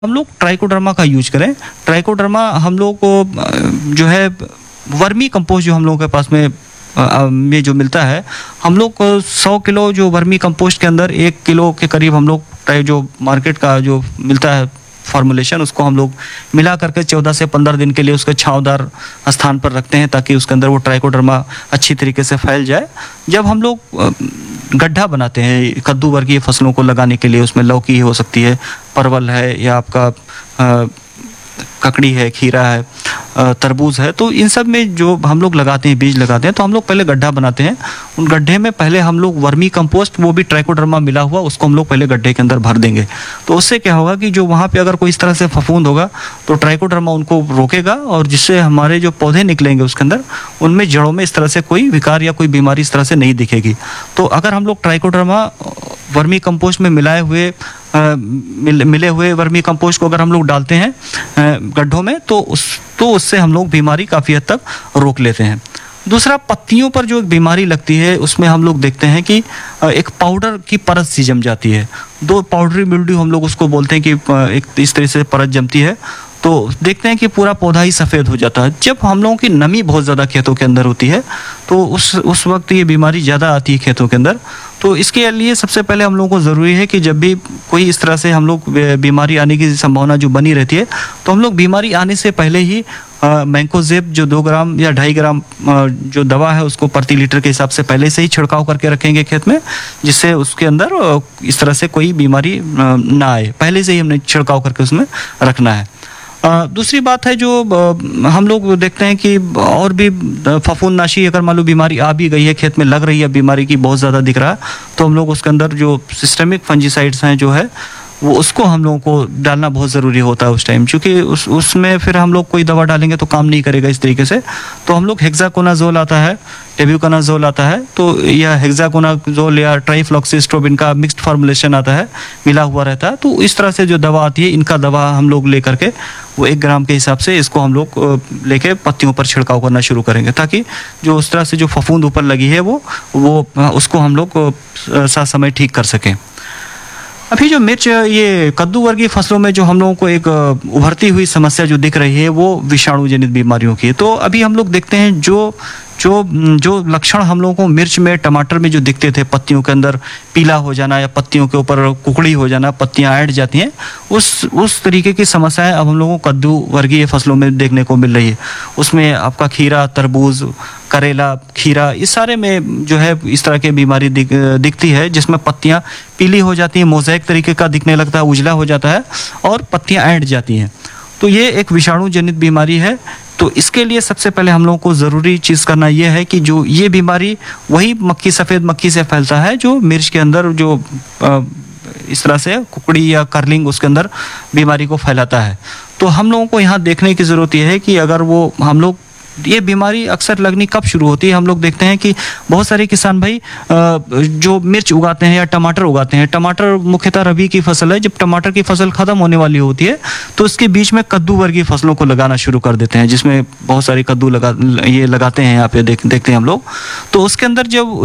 हम लोग ट्राइकोडर्मा का यूज करें। ट्राइकोडर्मा हम लोग को जो है वर्मी कंपोस्ट जो हम लोगों के पास में ये जो मिलता है, हम लोग को 100 किलो जो वर्मी कंपोस्ट के अंदर 1 किलो के करीब हम लोग जो मार्केट का जो मिलता है फॉर्मुलेशन, उसको हम लोग मिला करके 14 से 15 दिन के लिए उसके छांवदार स्थान पर रखते हैं ताकि उसके अंदर वो ट्राइकोडर्मा अच्छी तरीके से फैल जाए। जब हम लोग गड्ढा बनाते हैं कद्दू वर्गीय फसलों को लगाने के लिए, उसमें लौकी हो सकती है, परवल है, या आपका ककड़ी है, खीरा है, तरबूज है, तो इन सब में जो हम लोग लगाते हैं, बीज लगाते हैं, तो हम लोग पहले गड्ढा बनाते हैं। उन गड्ढे में पहले हम लोग वर्मी कंपोस्ट, वो भी ट्राइकोडर्मा मिला हुआ, उसको हम लोग पहले गड्ढे के अंदर भर देंगे। तो उससे क्या होगा कि जो वहाँ पे अगर कोई इस तरह से फफूंद होगा तो ट्राइकोडर्मा उनको रोकेगा, और जिससे हमारे जो पौधे निकलेंगे उसके अंदर, उनमें जड़ों में इस तरह से कोई विकार या कोई बीमारी इस तरह से नहीं दिखेगी। तो अगर हम लोग ट्राइकोडर्मा वर्मी कंपोस्ट में मिले हुए वर्मी कंपोस्ट को अगर हम लोग डालते हैं गड्ढों में, तो उससे हम लोग बीमारी काफ़ी हद तक रोक लेते हैं। दूसरा, पत्तियों पर जो एक बीमारी लगती है, उसमें हम लोग देखते हैं कि एक पाउडर की परत सी जम जाती है। दो पाउडरी मिल्ड्यू हम लोग उसको बोलते हैं कि एक इस तरह से परत जमती है, तो देखते हैं कि पूरा पौधा ही सफ़ेद हो जाता है। जब हम लोगों की नमी बहुत ज़्यादा खेतों के अंदर होती है, तो उस वक्त ये बीमारी ज़्यादा आती है खेतों के अंदर। तो इसके लिए सबसे पहले हम लोगों को ज़रूरी है कि जब भी कोई इस तरह से हम लोग बीमारी आने की संभावना जो बनी रहती है, तो हम लोग बीमारी आने से पहले ही मैंकोजेब जो 2 ग्राम या 2.5 ग्राम जो दवा है, उसको प्रति लीटर के हिसाब से पहले से ही छिड़काव करके रखेंगे खेत में, जिससे उसके अंदर इस तरह से कोई बीमारी ना आए। पहले से ही हमने छिड़काव करके उसमें रखना है। दूसरी बात है जो हम लोग देखते हैं कि और भी फफूंदनाशी अगर मान लो बीमारी आ भी गई है, खेत में लग रही है बीमारी की बहुत ज़्यादा दिख रहा है, तो हम लोग उसके अंदर जो सिस्टेमिक फंजीसाइड्स हैं जो है वो उसको हम लोगों को डालना बहुत ज़रूरी होता है उस टाइम, क्योंकि उसमें फिर हम लोग कोई दवा डालेंगे तो काम नहीं करेगा इस तरीके से। तो हम लोग हेक्साकोनाजोल आता है, टेब्यूकोनाजोल आता है, तो यह हेक्साकोनाजोल या ट्राइफ्लॉक्सीस्ट्रोबिन का मिक्स्ड फार्मूलेशन आता है, मिला हुआ रहता है। तो इस तरह से जो दवा आती है, इनका दवा हम लोग ले करके वो 1 ग्राम के हिसाब से इसको हम लोग लेके पत्तियों पर छिड़काव करना शुरू करेंगे, ताकि जो उस तरह से जो फफूंद ऊपर लगी है वो उसको हम लोग साथ समय ठीक कर सकें। अभी जो मिर्च, ये कद्दू वर्गीय फसलों में जो हम लोगों को एक उभरती हुई समस्या जो दिख रही है, वो विषाणु जनित बीमारियों की है। तो अभी हम लोग देखते हैं जो लक्षण हम लोगों को मिर्च में, टमाटर में जो दिखते थे, पत्तियों के अंदर पीला हो जाना या पत्तियों के ऊपर कुकड़ी हो जाना, पत्तियां ऐंठ जाती हैं, उस तरीके की समस्याएं अब हम लोगों को कद्दू वर्गीय फसलों में देखने को मिल रही है। उसमें आपका खीरा, तरबूज, करेला, खीरा, इस सारे में जो है इस तरह की बीमारी दिखती है, जिसमें पत्तियां पीली हो जाती हैं, मोज़ेक तरीके का दिखने लगता है, उजला हो जाता है और पत्तियां ऐंठ जाती हैं। तो ये एक विषाणु जनित बीमारी है। तो इसके लिए सबसे पहले हम लोगों को ज़रूरी चीज़ करना ये है कि जो ये बीमारी वही सफ़ेद मक्खी से फैलता है जो मिर्च के अंदर जो इस तरह से कुकड़ी या कर्लिंग उसके अंदर बीमारी को फैलाता है। तो हम लोगों को यहाँ देखने की ज़रूरत यह है कि अगर वो हम लोग, ये बीमारी अक्सर लगनी कब शुरू होती है, हम लोग देखते हैं कि बहुत सारे किसान भाई जो मिर्च उगाते हैं या टमाटर उगाते हैं, टमाटर मुख्यतः रबी की फसल है, जब टमाटर की फसल खत्म होने वाली होती है तो उसके बीच में कद्दू वर्गीय फसलों को लगाना शुरू कर देते हैं, जिसमें बहुत सारे कद्दू लगाते हैं यहाँ पे देखते हैं हम लोग। तो उसके अंदर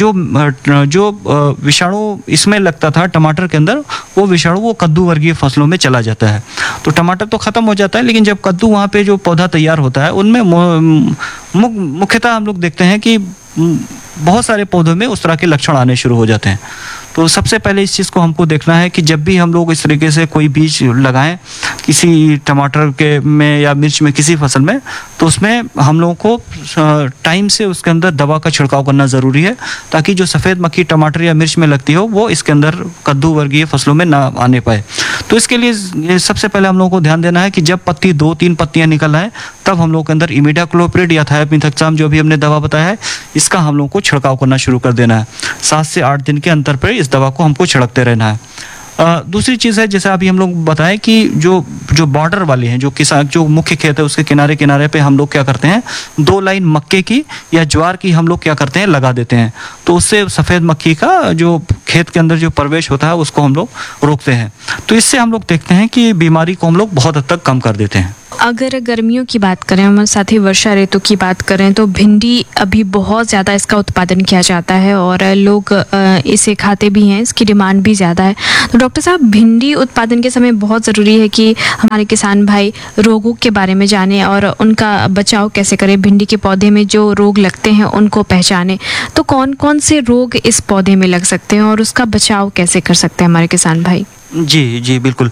जो विषाणु इसमें लगता था टमाटर के अंदर, वो विषाणु वो कद्दू वर्गीय फसलों में चला जाता है। तो टमाटर तो खत्म हो जाता है, लेकिन जब कद्दू वहाँ पे जो पौधा तैयार होता है, उनमें मुख्यतः हम लोग देखते हैं कि बहुत सारे पौधों में उस तरह के लक्षण आने शुरू हो जाते हैं। तो सबसे पहले इस चीज़ को हमको देखना है कि जब भी हम लोग इस तरीके से कोई बीज लगाएं किसी टमाटर के में या मिर्च में, किसी फसल में, तो उसमें हम लोगों को टाइम से उसके अंदर दवा का छिड़काव करना ज़रूरी है, ताकि जो सफ़ेद मक्खी टमाटर या मिर्च में लगती हो वो इसके अंदर कद्दू वर्गीय फसलों में ना आने पाए। तो इसके लिए सबसे पहले हम लोगों को ध्यान देना है कि जब 2-3 पत्तियाँ निकल आए, तब हम लोग के अंदर इमिडाक्लोप्रिड या थायोमिथाक्साम जो भी हमने दवा बताया है, इसका हम लोगों को छिड़काव करना शुरू कर देना है। 7 से 8 दिन के अंतर पर इस दवा को हमको छिड़कते रहना है। दूसरी चीज़ है, जैसे अभी हम लोग बताएं कि जो बॉर्डर वाले हैं, जो मुख्य खेत है उसके किनारे किनारे पे हम लोग क्या करते हैं, 2 लाइन मक्के की या ज्वार की हम लोग क्या करते हैं, लगा देते हैं। तो उससे सफ़ेद मक्खी का जो खेत के अंदर जो प्रवेश होता है उसको हम लोग रोकते हैं। तो इससे हम लोग देखते हैं कि बीमारी को हम लोग बहुत हद तक कम कर देते हैं। अगर गर्मियों की बात करें और साथ ही वर्षा ऋतु की बात करें तो भिंडी अभी बहुत ज़्यादा इसका उत्पादन किया जाता है और लोग इसे खाते भी हैं, इसकी डिमांड भी ज़्यादा है। तो डॉक्टर साहब, भिंडी उत्पादन के समय बहुत ज़रूरी है कि हमारे किसान भाई रोगों के बारे में जाने और उनका बचाव कैसे करें। भिंडी के पौधे में जो रोग लगते हैं उनको पहचाने, तो कौन कौन से रोग इस पौधे में लग सकते हैं और उसका बचाव कैसे कर सकते हैं हमारे किसान भाई? जी जी बिल्कुल।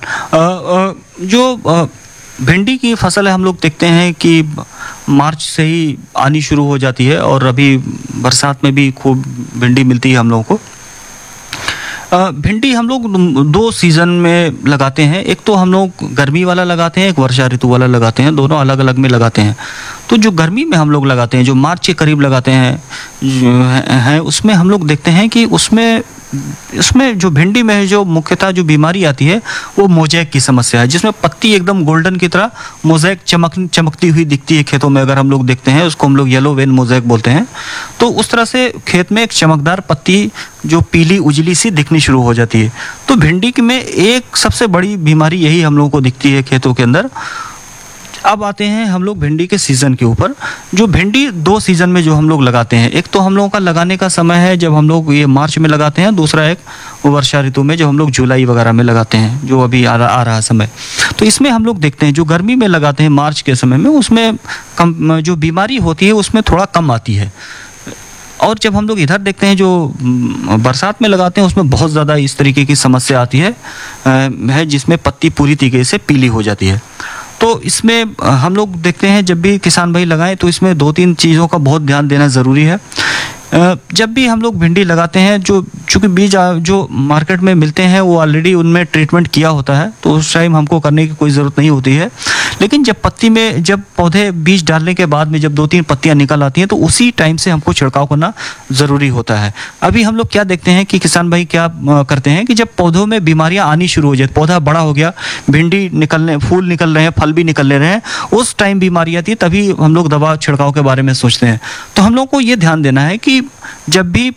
जो भिंडी की फसल है, हम लोग देखते हैं कि मार्च से ही आनी शुरू हो जाती है और अभी बरसात में भी खूब भिंडी मिलती है हम लोगों को। भिंडी हम लोग 2 सीज़न में लगाते हैं। एक तो हम लोग गर्मी वाला लगाते हैं, एक वर्षा ऋतु वाला लगाते हैं, दोनों अलग अलग में लगाते हैं। तो जो गर्मी में हम लोग लगाते हैं, जो मार्च के करीब लगाते हैं उसमें हम लोग देखते हैं कि उसमें जो भिंडी में जो मुख्यतः जो बीमारी आती है वो मोज़ेक की समस्या है, जिसमें पत्ती एकदम गोल्डन की तरह मोज़ेक चमकती हुई दिखती है खेतों में। अगर हम लोग देखते हैं उसको हम लोग येलो वेन मोज़ेक बोलते हैं। तो उस तरह से खेत में एक चमकदार पत्ती जो पीली उजली सी दिखनी शुरू हो जाती है। तो भिंडी में एक सबसे बड़ी बीमारी यही हम लोगों को दिखती है खेतों के अंदर। अब आते हैं हम लोग भिंडी के सीज़न के ऊपर। जो भिंडी 2 सीज़न में जो हम लोग लगाते हैं, एक तो हम लोगों का लगाने का समय है जब हम लोग ये मार्च में लगाते हैं, दूसरा एक वर्षा ऋतु में जो हम लोग जुलाई वगैरह में लगाते हैं, जो अभी आ रहा समय। तो इसमें हम लोग देखते हैं जो गर्मी में लगाते हैं मार्च के समय में, उसमें कम जो बीमारी होती है उसमें थोड़ा कम आती है। और जब हम लोग इधर देखते हैं जो बरसात में लगाते हैं उसमें बहुत ज़्यादा इस तरीके की समस्या आती है जिसमें पत्ती पूरी तरीके से पीली हो जाती है। तो इसमें हम लोग देखते हैं जब भी किसान भाई लगाएं तो इसमें 2-3 चीज़ों का बहुत ध्यान देना ज़रूरी है। जब भी हम लोग भिंडी लगाते हैं, चूँकि बीज जो मार्केट में मिलते हैं वो ऑलरेडी उनमें ट्रीटमेंट किया होता है, तो उस टाइम हमको करने की कोई ज़रूरत नहीं होती है। लेकिन जब पौधे बीज डालने के बाद में जब 2-3 पत्तियां निकल आती हैं तो उसी टाइम से हमको छिड़काव करना ज़रूरी होता है। अभी हम लोग क्या देखते हैं कि किसान भाई क्या करते हैं कि जब पौधों में बीमारियां आनी शुरू हो जाए, पौधा बड़ा हो गया, भिंडी फूल निकल रहे हैं, फल भी निकल रहे हैं, उस टाइम बीमारी आती है, तभी हम लोग दवा छिड़काव के बारे में सोचते हैं। तो हम लोग को ये ध्यान देना है कि जब भी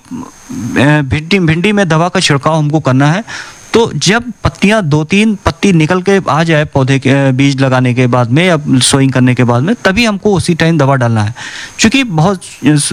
भिंडी में दवा का छिड़काव हमको करना है तो जब पत्तियां 2-3 पत्ती निकल के आ जाए पौधे के बीज लगाने के बाद में या सोइंग करने के बाद में, तभी हमको उसी टाइम दवा डालना है। क्योंकि बहुत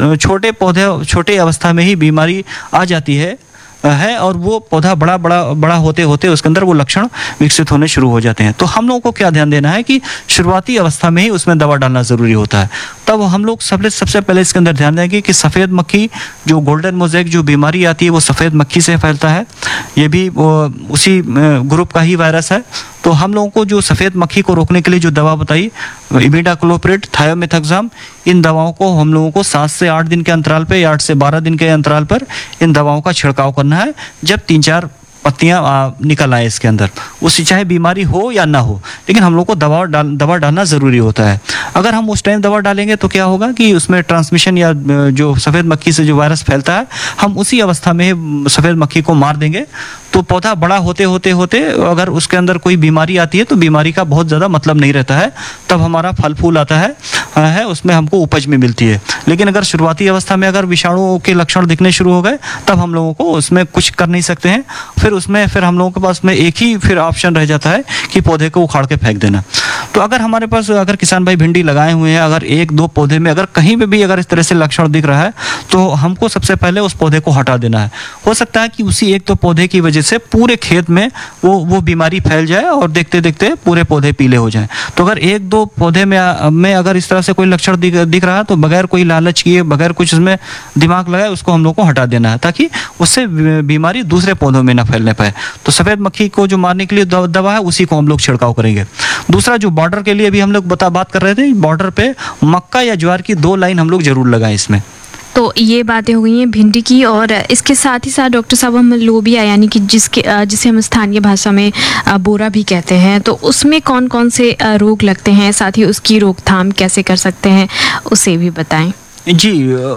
छोटे अवस्था में ही बीमारी आ जाती है और वो पौधा बड़ा होते होते उसके अंदर वो लक्षण विकसित होने शुरू हो जाते हैं। तो हम लोगों को क्या ध्यान देना है कि शुरुआती अवस्था में ही उसमें दवा डालना ज़रूरी होता है। तब हम लोग सबसे पहले इसके अंदर ध्यान देंगे कि सफ़ेद मक्खी जो गोल्डन मोज़ेक जो बीमारी आती है वो सफ़ेद मक्खी से फैलता है, ये भी उसी ग्रुप का ही वायरस है। तो हम लोगों को जो सफ़ेद मक्खी को रोकने के लिए जो दवा बताई, इमिडाक्लोप्रिड, थायोमेथाक्साम, इन दवाओं को हम लोगों को 7 से 8 दिन के अंतराल पे या 8 से 12 दिन के अंतराल पर इन दवाओं का छिड़काव करना है जब 3-4 पत्तियां निकल आए इसके अंदर। उससे चाहे बीमारी हो या ना हो, लेकिन हम लोग को दवा डालना ज़रूरी होता है। अगर हम उस टाइम दवा डालेंगे तो क्या होगा कि उसमें ट्रांसमिशन या जो सफ़ेद मक्खी से जो वायरस फैलता है, हम उसी अवस्था में सफ़ेद मक्खी को मार देंगे। तो पौधा बड़ा होते अगर उसके अंदर कोई बीमारी आती है तो बीमारी का बहुत ज़्यादा मतलब नहीं रहता है, तब हमारा फल फूल आता है उसमें हमको उपज में मिलती है। लेकिन अगर शुरुआती अवस्था में अगर विषाणुओं के लक्षण दिखने शुरू हो गए, तब हम लोगों को उसमें कुछ कर नहीं सकते हैं। फिर हम लोगों के पास में एक ही फिर ऑप्शन रह जाता है कि पौधे को उखाड़ के फेंक देना। तो अगर हमारे पास अगर किसान भाई भिंडी लगाए हुए हैं, अगर 1-2 पौधे में अगर कहीं पे भी अगर इस तरह से लक्षण दिख रहा है तो हमको सबसे पहले उस पौधे को हटा देना है। हो सकता है कि उसी 1-2 पौधे की वजह से पूरे खेत में वो बीमारी फैल जाए और देखते देखते पूरे पौधे पीले हो जाएं। तो अगर 1-2 पौधे में अगर इस तरह से कोई लक्षण दिख रहा है तो बगैर कोई लालच किए, बगैर कुछ उसमें दिमाग लगाए, उसको हम लोग को हटा देना है ताकि उससे बीमारी दूसरे पौधों में ना फैलने पाए। तो सफ़ेद मक्खी को जो मारने के लिए दवा है उसी को हम लोग छिड़काव करेंगे। दूसरा जो बॉर्डर के लिए भी हम लोग बात कर रहे थे, बॉर्डर पे मक्का या ज्वार की 2 लाइन हम लोग जरूर लगाएं इसमें। तो ये बातें हो गई हैं भिंडी की, और इसके साथ ही साथ डॉक्टर साहब हम लोबिया यानी कि जिसे हम स्थानीय भाषा में बोरा भी कहते हैं, तो उसमें कौन कौन से रोग लगते हैं, साथ ही उसकी रोकथाम कैसे कर सकते हैं उसे भी बताएं। जी,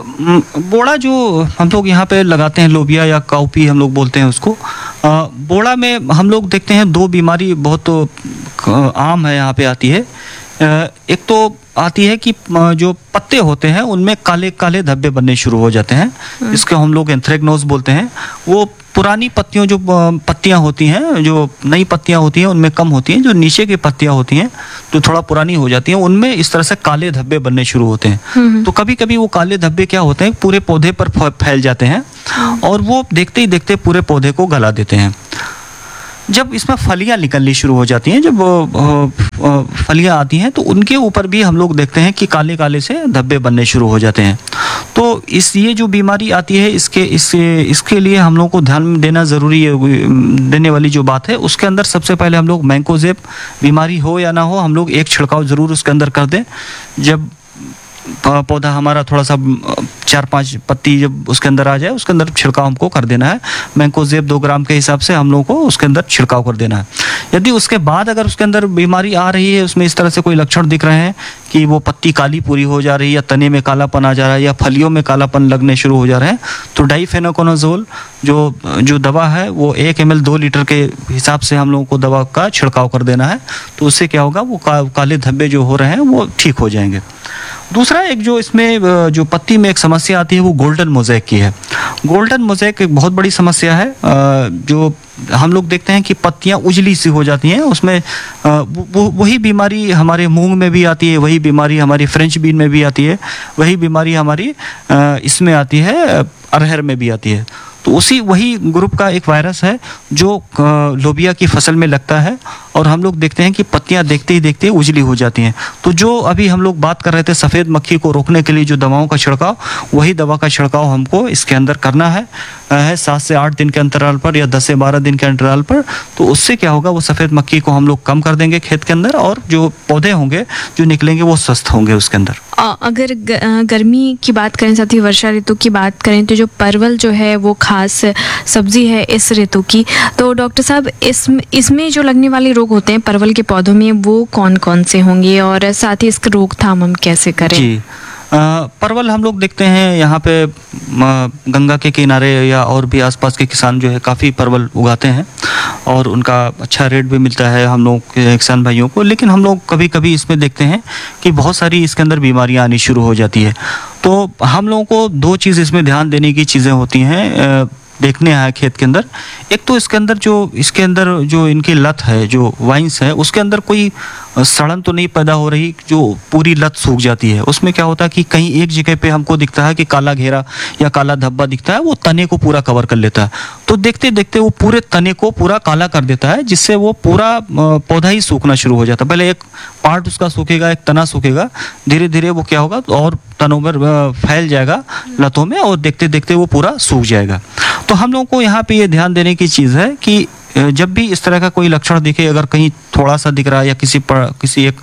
बोड़ा जो हम लोग यहाँ पे लगाते हैं, लोबिया या काउपी हम लोग बोलते हैं उसको। बोड़ा में हम लोग देखते हैं 2 बीमारी बहुत आम है यहाँ पे आती है। एक तो आती है कि जो पत्ते होते हैं उनमें काले काले धब्बे बनने शुरू हो जाते हैं, इसको हम लोग एंथ्रेक्नोज बोलते हैं। वो पुरानी पत्तियों जो पत्तियां होती हैं, जो नई पत्तियां होती हैं उनमें कम होती हैं, जो नीचे की पत्तियां होती हैं जो थोड़ा पुरानी हो जाती हैं उनमें इस तरह से काले धब्बे बनने शुरू होते हैं। तो कभी कभी वो काले धब्बे क्या होते हैं, पूरे पौधे पर फैल जाते हैं और वो देखते ही देखते पूरे पौधे को गला देते हैं। जब इसमें फलियां निकलनी शुरू हो जाती हैं, जब फलियां आती हैं तो उनके ऊपर भी हम लोग देखते हैं कि काले काले से धब्बे बनने शुरू हो जाते हैं। तो ये जो बीमारी आती है इसके लिए हम लोग को ध्यान देना ज़रूरी है। देने वाली जो बात है उसके अंदर सबसे पहले हम लोग मैंकोजेब बीमारी हो या ना हो, हम लोग एक छिड़काव ज़रूर उसके अंदर कर दें। जब पौधा हमारा थोड़ा सा 4-5 पत्ती जब उसके अंदर आ जाए, उसके अंदर छिड़काव हमको कर देना है। मैंकोजेब 2 ग्राम के हिसाब से हम लोगों को उसके अंदर छिड़काव कर देना है। यदि उसके बाद अगर उसके अंदर बीमारी आ रही है, उसमें इस तरह से कोई लक्षण दिख रहे हैं कि वो पत्ती काली पूरी हो जा रही है या तने में कालापन आ जा रहा है या फलियों में कालापन लगने शुरू हो जा रहे हैं, तो डाइफेनाकोनाजोल जो दवा है वो 1 ml 2 लीटर के हिसाब से हम लोगों को दवा का छिड़काव कर देना है। तो उससे क्या होगा, वो काले धब्बे जो हो रहे हैं वो ठीक हो जाएंगे। दूसरा एक जो इसमें जो पत्ती में एक समस्या आती है वो गोल्डन मोज़ेक की है। गोल्डन मोज़ेक एक बहुत बड़ी समस्या है। जो हम लोग देखते हैं कि पत्तियां उजली सी हो जाती हैं, उसमें वही बीमारी हमारे मूंग में भी आती है, वही बीमारी हमारी फ्रेंच बीन में भी आती है, वही बीमारी हमारी इसमें आती है, अरहर में भी आती है। तो वही ग्रुप का एक वायरस है जो लोबिया की फसल में लगता है और हम लोग देखते हैं कि पत्तियां देखते ही देखते उजली हो जाती हैं। तो जो अभी हम लोग बात कर रहे थे सफ़ेद मक्खी को रोकने के लिए जो दवाओं का छिड़काव, वही दवा का छिड़काव हमको इसके अंदर करना है 7 से 8 दिन के अंतराल पर या 10 से 12 दिन के अंतराल पर। तो उससे क्या होगा, वो सफ़ेद मक्खी को हम लोग कम कर देंगे खेत के अंदर और जो पौधे होंगे जो निकलेंगे वो स्वस्थ होंगे उसके अंदर। अगर गर्मी की बात करें, साथ ही वर्षा ऋतु की बात करें, तो जो परवल जो है वो खास सब्जी है इस ऋतु की। तो डॉक्टर साहब इसमें जो लगने वाले रोग होते हैं परवल के पौधों में वो कौन कौन से होंगे और साथ ही इसका रोकथाम हम कैसे करें? जी, परवल हम लोग देखते हैं यहाँ पे गंगा के किनारे या और भी आसपास के किसान जो है काफ़ी परवल उगाते हैं और उनका अच्छा रेट भी मिलता है हम लोग के किसान भाइयों को। लेकिन हम लोग कभी कभी इसमें देखते हैं कि बहुत सारी इसके अंदर बीमारियाँ आनी शुरू हो जाती है। तो हम लोगों को 2 चीज़ इसमें ध्यान देने की चीज़ें होती हैं, देखने आया खेत के अंदर। एक तो इसके अंदर जो इनकी लत है, जो वाइन्स है, उसके अंदर कोई सड़न तो नहीं पैदा हो रही जो पूरी लत सूख जाती है। उसमें क्या होता है कि कहीं एक जगह पे हमको दिखता है कि काला घेरा या काला धब्बा दिखता है, वो तने को पूरा कवर कर लेता है। तो देखते देखते वो पूरे तने को पूरा काला कर देता है, जिससे वो पूरा पौधा ही सूखना शुरू हो जाता है। पहले एक पार्ट उसका सूखेगा, एक तना सूखेगा, धीरे धीरे वो क्या होगा और तनों में फैल जाएगा लतों में और देखते देखते वो पूरा सूख जाएगा। तो हम लोगों को यहाँ पे ये ध्यान देने की चीज़ है कि जब भी इस तरह का कोई लक्षण दिखे, अगर कहीं थोड़ा सा दिख रहा है या किसी एक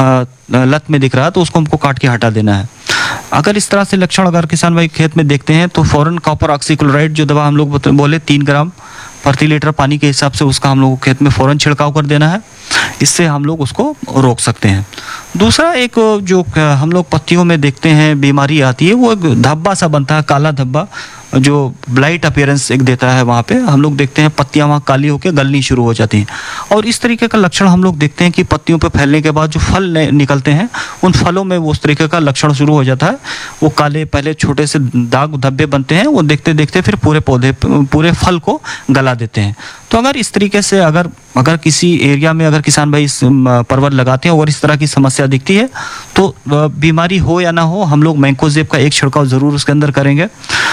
लत में दिख रहा है, तो उसको हमको काट के हटा देना है। अगर इस तरह से लक्षण अगर किसान भाई खेत में देखते हैं तो फौरन कॉपर ऑक्सीक्लोराइड जो दवा हम लोग बोले 3 ग्राम प्रति लीटर पानी के हिसाब से उसका हम लोग खेत में फौरन छिड़काव कर देना है। इससे हम लोग उसको रोक सकते हैं। दूसरा एक जो हम लोग पत्तियों में देखते हैं बीमारी आती है, वो एक धब्बा सा बनता है, काला धब्बा जो ब्लाइट अपीयरेंस एक देता है। वहाँ पे हम लोग देखते हैं पत्तियाँ वहाँ काली होकर गलनी शुरू हो जाती हैं। और इस तरीके का लक्षण हम लोग देखते हैं कि पत्तियों पे फैलने के बाद जो फल निकलते हैं, उन फलों में वो उस तरीके का लक्षण शुरू हो जाता है। वो काले पहले छोटे से दाग धब्बे बनते हैं, वो देखते देखते फिर पूरे फल को गला देते हैं। तो अगर इस तरीके से अगर किसी एरिया में अगर किसान भाई परवल लगाते हैं और इस तरह की समस्या दिखती है, तो बीमारी हो या ना हो, हम लोग मैंकोजेब का एक छिड़काव ज़रूर उसके अंदर करेंगे।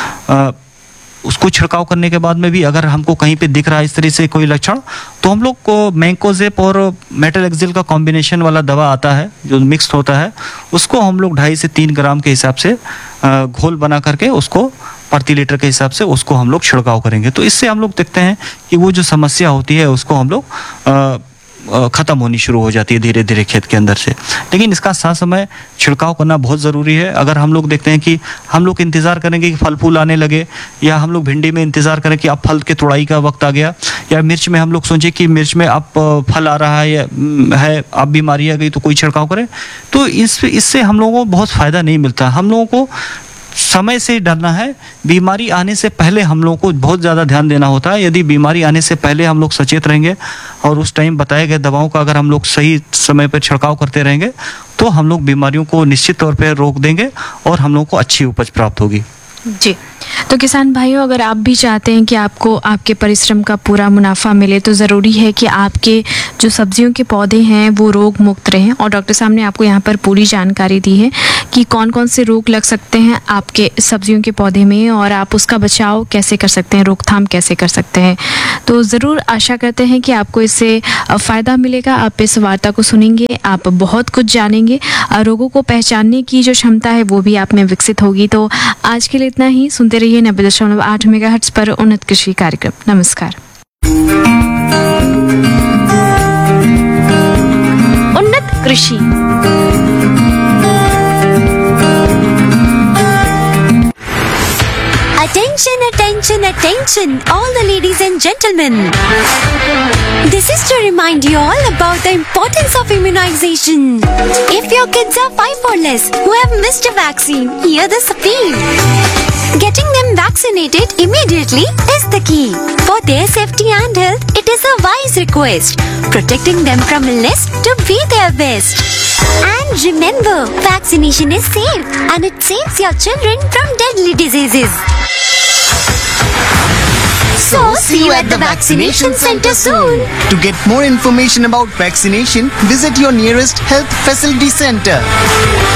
उसको छिड़काव करने के बाद में भी अगर हमको कहीं पे दिख रहा है इस तरह से कोई लक्षण, तो हम लोग को मैंकोजेब और मेटलेक्सिल का कॉम्बिनेशन वाला दवा आता है जो मिक्स्ड होता है, उसको हम लोग 2.5 से 3 ग्राम के हिसाब से घोल बना करके उसको प्रति लीटर के हिसाब से उसको हम लोग छिड़काव करेंगे। तो इससे हम लोग देखते हैं कि वो जो समस्या होती है उसको हम लोग ख़त्म होनी शुरू हो जाती है धीरे धीरे खेत के अंदर से। लेकिन इसका साथ समय छिड़काव करना बहुत ज़रूरी है। अगर हम लोग देखते हैं कि हम लोग इंतज़ार करेंगे कि फल फूल आने लगे, या हम लोग भिंडी में इंतज़ार करें कि अब फल के तोड़ाई का वक्त आ गया, या मिर्च में हम लोग सोचें कि मिर्च में अब फल आ रहा है या अब बीमारी आ गई तो कोई छिड़काव करें, तो इससे हम लोगों को बहुत फ़ायदा नहीं मिलता। हम लोगों को समय से डरना है। बीमारी आने से पहले हम लोगों को बहुत ज़्यादा ध्यान देना होता है। यदि बीमारी आने से पहले हम लोग सचेत रहेंगे और उस टाइम बताए गए दवाओं का अगर हम लोग सही समय पर छिड़काव करते रहेंगे, तो हम लोग बीमारियों को निश्चित तौर पर रोक देंगे और हम लोगों को अच्छी उपज प्राप्त होगी। जी, तो किसान भाइयों, अगर आप भी चाहते हैं कि आपको आपके परिश्रम का पूरा मुनाफा मिले तो ज़रूरी है कि आपके जो सब्जियों के पौधे हैं वो रोग मुक्त रहें। और डॉक्टर साहब ने आपको यहाँ पर पूरी जानकारी दी है कि कौन कौन से रोग लग सकते हैं आपके सब्जियों के पौधे में और आप उसका बचाव कैसे कर सकते हैं, रोकथाम कैसे कर सकते हैं। तो ज़रूर आशा करते हैं कि आपको इससे फ़ायदा मिलेगा। आप इस वार्ता को सुनेंगे, आप बहुत कुछ जानेंगे, रोगों को पहचानने की जो क्षमता है वो भी आप में विकसित होगी। तो आज के लिए इतना ही। सुनते रहिए 90.8 मेगाहर्ट्ज़ पर उन्नत कृषि कार्यक्रम। नमस्कार। उन्नत कृषि। Attention, attention, attention, all the ladies and gentlemen. This is to remind you all about the importance of immunization. If your kids are 5 or less who have missed a vaccine, hear this appeal. Getting them vaccinated immediately is the key. For their safety and health, it is a wise request. Protecting them from illness to be their best. And remember, vaccination is safe and it saves your children from deadly diseases. So, see you at the vaccination center soon. To get more information about vaccination, visit your nearest health facility center.